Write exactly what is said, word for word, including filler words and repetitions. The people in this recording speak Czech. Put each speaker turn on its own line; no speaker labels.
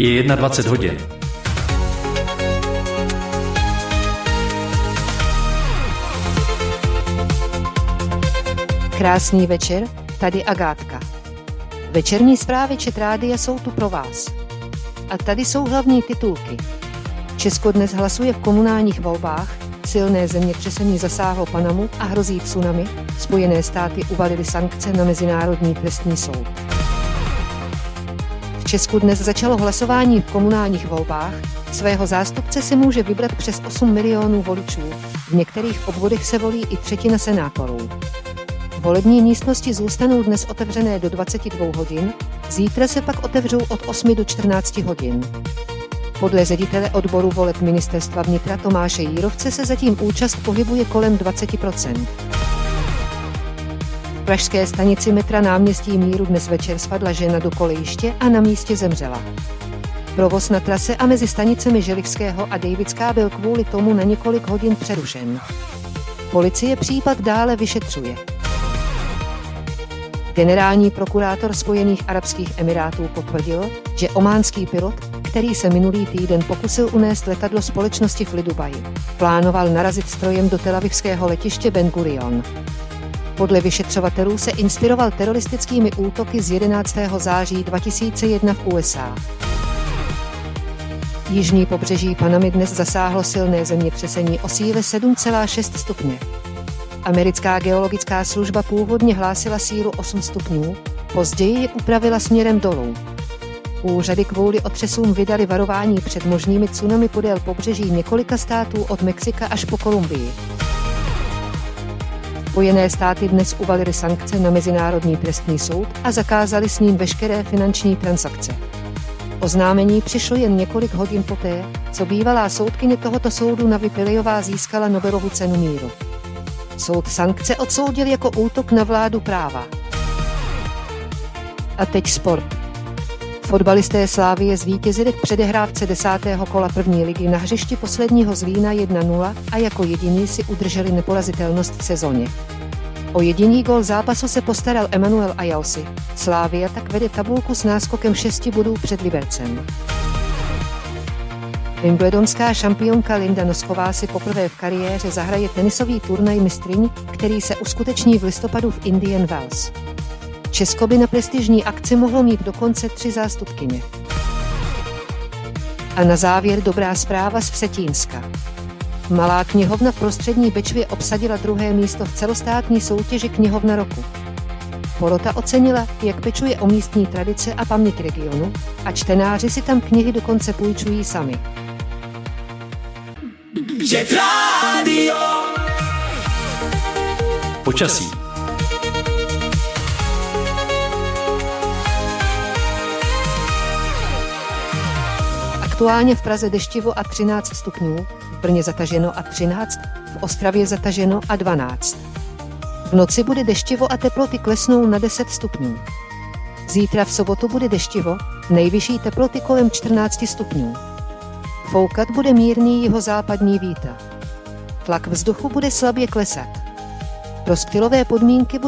Je dvacet jedna hodin.
Krásný večer, tady Agátka. Večerní zprávy Čet rádia jsou tu pro vás. A tady jsou hlavní titulky. Česko dnes hlasuje v komunálních volbách, silné zemětřesení zasáhlo Panamu a hrozí tsunami, Spojené státy uvalily sankce na Mezinárodní trestní soud. V Česku dnes začalo hlasování v komunálních volbách, svého zástupce si může vybrat přes osm milionů voličů, v některých obvodech se volí i třetina senátorů. Volební místnosti zůstanou dnes otevřené do dvacet dva hodin, zítra se pak otevřou od osmi do čtrnácti hodin. Podle ředitele odboru voleb Ministerstva vnitra Tomáše Jírovce se zatím účast pohybuje kolem dvacet procent. V pražské stanici metra Náměstí Míru dnes večer spadla žena do kolejiště a na místě zemřela. Provoz na trase a mezi stanicemi Želivského a Dejvická byl kvůli tomu na několik hodin přerušen. Policie případ dále vyšetřuje. Generální prokurátor Spojených arabských emirátů potvrdil, že ománský pilot, který se minulý týden pokusil unést letadlo společnosti Flydubai, plánoval narazit strojem do telavivského letiště Ben Gurion. Podle vyšetřovatelů se inspiroval teroristickými útoky z jedenáctého září dva tisíce jedna v U S A. Jižní pobřeží Panamy dnes zasáhlo silné zemětřesení o síle sedm celá šest stupně. Americká geologická služba původně hlásila sílu osm stupňů, později ji upravila směrem dolů. Úřady kvůli otřesům vydali varování před možnými tsunami podél pobřeží několika států od Mexika až po Kolumbii. Spojené státy dnes uvalily sankce na Mezinárodní trestní soud a zakázali s ním veškeré finanční transakce. Oznámení přišlo jen několik hodin poté, co bývalá soudkyně tohoto soudu Navi Pillejová získala Nobelovu cenu míru. Soud sankce odsoudil jako útok na vládu práva. A teď sport. Fotbalisté Slavie zvítězili v předehrávce desátého kola první ligy na hřišti posledního Zlína jedna nula a jako jediní si udrželi neporazitelnost v sezóně. O jediný gól zápasu se postaral Emanuel Ajalsi. Slavia tak vede tabulku s náskokem šesti bodů před Libercem. Wimbledonská šampionka Linda Nosková si poprvé v kariéře zahraje tenisový turnaj mistryň, který se uskuteční v listopadu v Indian Wells. Česko by na prestižní akci mohlo mít dokonce tři zástupkyně. A na závěr dobrá zpráva z Vsetínska. Malá knihovna v Prostřední Bečvě obsadila druhé místo v celostátní soutěži Knihovna roku. Porota ocenila, jak pečuje o místní tradice a paměť regionu, a čtenáři si tam knihy dokonce půjčují sami.
Čet rádio. Počasí.
Aktuálně v Praze deštivo a třináct stupňů, v Brně zataženo a třináct, v Ostravě zataženo a dvanáct. V noci bude deštivo a teploty klesnou na deset stupňů. Zítra v sobotu bude deštivo, nejvyšší teploty kolem čtrnáct stupňů. Foukat bude mírný jihozápadní vítr. Tlak vzduchu bude slabě klesat. Rozptylové podmínky